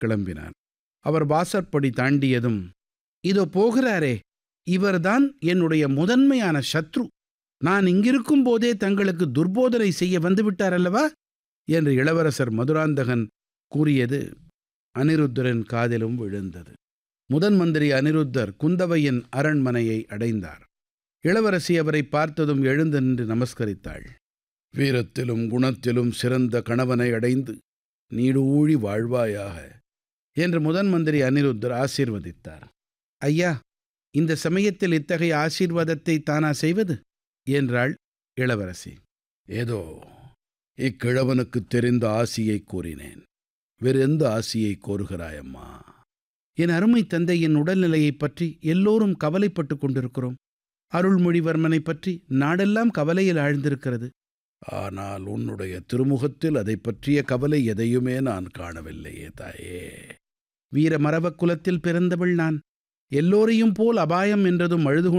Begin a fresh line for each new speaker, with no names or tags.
கிளம்பினார். அவர் வாசற்படி தாண்டியதும், இதோ போகிறாரே, இவர்தான் என்னுடைய முதன்மையான சத்ரு. நான் இங்கிருக்கும் போதே தங்களுக்கு துர்போதனை செய்ய வந்துவிட்டார் அல்லவா என்று இளவரசர் மதுராந்தகன் கூறியது அனிருத்தரின் காதிலும் விழுந்தது. முதன் மந்திரி அனிருத்தர் குந்தவையின் அரண்மனையை அடைந்தார். இளவரசி அவரை பார்த்ததும் எழுந்து நின்று நமஸ்கரித்தாள். வீரத்திலும் குணத்திலும் சிறந்த கணவனை அடைந்து நீடூழி வாழ்வாயாக என்று முதன் மந்திரி அனிருத்தர் ஆசீர்வதித்தார். ஐயா, இந்த சமயத்தில் இத்தகைய ஆசீர்வாதத்தை தானா செய்வது என்றாள் இளவரசி. ஏதோ இக்கிழவனுக்கு தெரிந்த ஆசியை கூறினேன். வேறு எந்த ஆசியை கோருகிறாயம்மா? என் அருமை தந்தையின் உடல்நிலையைப் பற்றி எல்லோரும் கவலைப்பட்டு கொண்டிருக்கிறோம். அருள்மொழிவர்மனை பற்றி நாடெல்லாம் கவலையில் ஆழ்ந்திருக்கிறது. ஆனால் உன்னுடைய திருமுகத்தில் அதை பற்றிய கவலை எதையுமே நான் காணவில்லையே தாயே. வீர மறவக் குலத்தில் பிறந்தவள் நான். எல்லோரையும் போல் அபாயம் என்றதும் அழுது